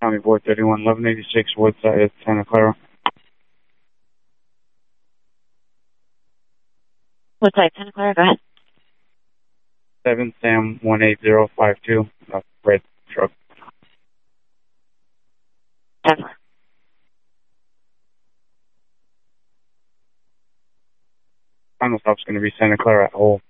Tommy Boy 31, 1186 Woodside, Santa Clara. Woodside, Santa Clara, go ahead. 7 Sam 18052, red truck. Denver. Final stop's going to be Santa Clara at Hole.